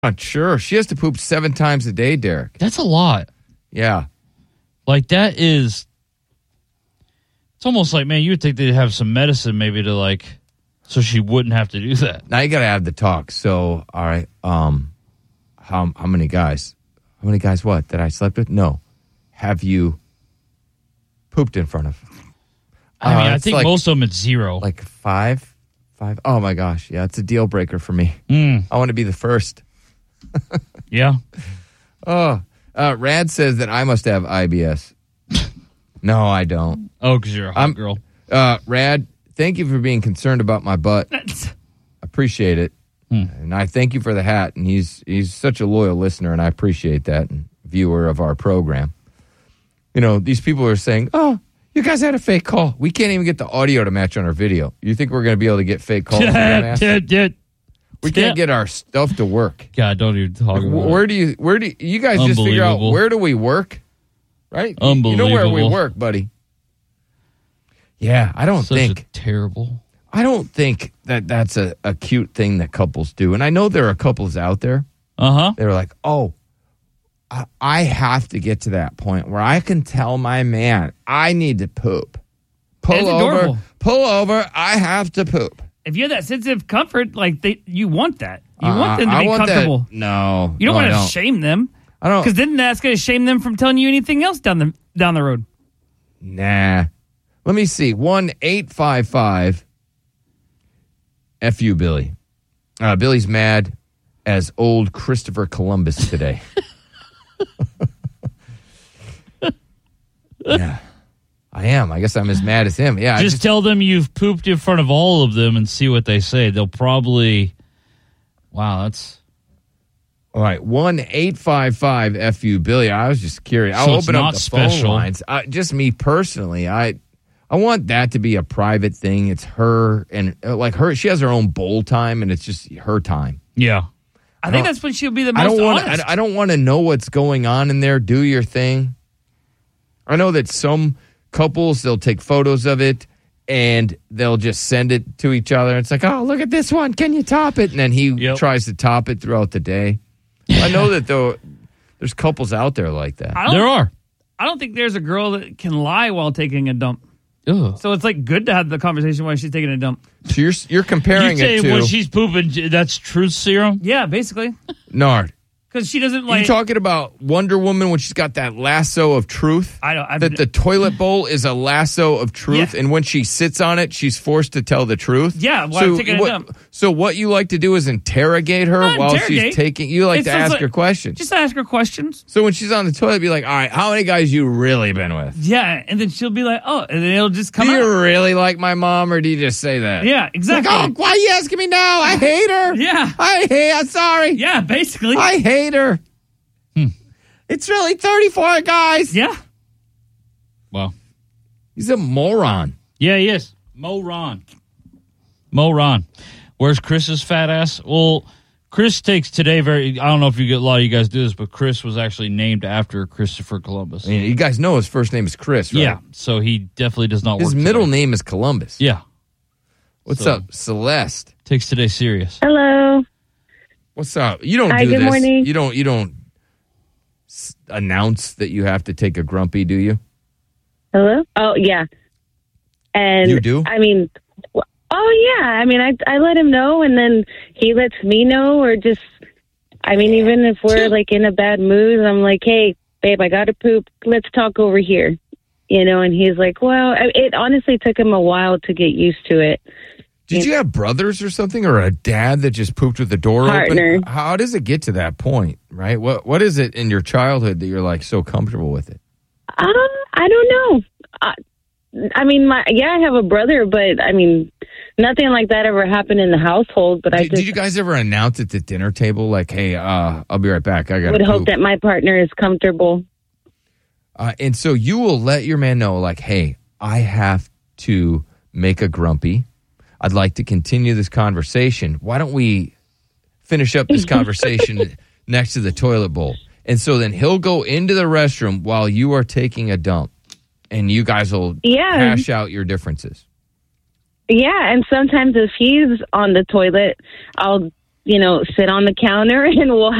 Not sure. She has to poop 7 times a day, Derek. That's a lot. Yeah. Like, that is... It's almost like, man, you would think they'd have some medicine maybe to, like... So she wouldn't have to do that. Now you got to have the talk. So, all right, how many guys? How many guys what? That I slept with? No. Have you pooped in front of? I mean, I think like, most of them it's 0. Like 5? Oh, my gosh. Yeah, it's a deal breaker for me. I want to be the first. Yeah. Rad says that I must have IBS. No, I don't. Oh, because you're a hot girl. Rad, thank you for being concerned about my butt. Appreciate it. And I thank you for the hat. And he's such a loyal listener, and I appreciate that, and viewer of our program. You know, these people are saying, oh, you guys had a fake call. We can't even get the audio to match on our video. You think we're going to be able to get fake calls? We can't get our stuff to work. God, don't even talk about it. Where do you guys just figure out where do we work? Right? Unbelievable. You know where we work, buddy. Yeah, I don't think. Terrible. I don't think that's a cute thing that couples do. And I know there are couples out there. They're like, oh, I have to get to that point where I can tell my man I need to poop. Pull over, I have to poop. If you have that sense of comfort, like you want that. You want them to be comfortable. That, no. You don't want to shame them. I don't. Because then that's going to shame them from telling you anything else down the road. Nah. Let me see. 1-855 FU Billy. Billy's mad as old Christopher Columbus today. Yeah. I am. I guess I'm as mad as him. Yeah. Just tell them you've pooped in front of all of them and see what they say. They'll probably... Wow, that's... All right, 1-855 FU Billy. I was just curious. I'll open up the phone lines. Just me personally, I want that to be a private thing. It's her and like her. She has her own bowl time, and it's just her time. Yeah, I think that's when she'll be the most honest. I don't want to know what's going on in there. Do your thing. I know that some couples, they'll take photos of it and they'll just send it to each other. It's like, oh, look at this one. Can you top it? And then he tries to top it throughout the day. I know that there's couples out there like that. There are. I don't think there's a girl that can lie while taking a dump. Ugh. So it's like good to have the conversation while she's taking a dump. So you're comparing it to when she's pooping, that's truth serum? Yeah, basically. Nard. Because she doesn't like... You talking about Wonder Woman when she's got that lasso of truth? That the toilet bowl is a lasso of truth, and when she sits on it, she's forced to tell the truth? Yeah, while I'm taking a dump. So what you like to do is interrogate her while she's taking... You like to ask her questions. Just ask her questions. So when she's on the toilet, be like, all right, how many guys you really been with? Yeah, and then she'll be like, oh, and then it'll just come out. Do you really like my mom, or do you just say that? Yeah, exactly. Like, oh, why are you asking me now? I hate her. Yeah. I'm sorry. Yeah, basically. I hate her. It's really 34 guys. Yeah. Well, he's a moron. Yeah, he is. Moron. Where's Chris's fat ass? Well, Chris takes today I don't know if a lot of you guys do this, but Chris was actually named after Christopher Columbus. I mean, you guys know his first name is Chris, right? Yeah, so he definitely does not work His middle name is Columbus. Yeah. What's up, Celeste? Takes today serious. Hello. What's up? You don't do good this. Morning. You don't announce that you have to take a grumpy, do you? Hello? Oh, yeah. And you do? I mean, oh, yeah. I mean, I let him know, and then he lets me know, or just, I mean, even if we're, like, in a bad mood, I'm like, hey, babe, I got to poop. Let's talk over here. You know, and he's like, well, it honestly took him a while to get used to it. Did you have brothers or something, or a dad that just pooped with the door open? How does it get to that point, right? What is it in your childhood that you're like so comfortable with it? I don't know. I mean, I have a brother, but I mean, nothing like that ever happened in the household. But did you guys ever announce at the dinner table, like, "Hey, I'll be right back. I got to poop"? Would hope that my partner is comfortable. And so you will let your man know, like, "Hey, I have to make a grumpy. I'd like to continue this conversation. Why don't we finish up this conversation next to the toilet bowl?" And so then he'll go into the restroom while you are taking a dump, and you guys will hash out your differences. Yeah, and sometimes if he's on the toilet, I'll sit on the counter and we'll